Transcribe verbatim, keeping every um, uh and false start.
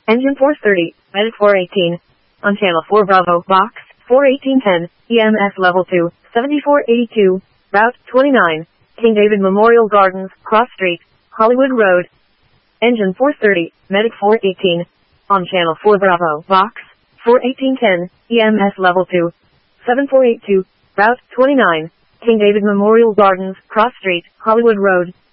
Engine four thirty, Medic four eighteen. On Channel four Bravo, Box four eighteen ten, E M S Level two, seventy-four eighty-two, Route twenty-nine, King David Memorial Gardens, Cross Street, Hollywood Road. Engine four thirty, Medic four eighteen. On Channel four Bravo, Box four eighteen ten, E M S Level two, seventy-four eighty-two, Route twenty-nine, King David Memorial Gardens, Cross Street, Hollywood Road.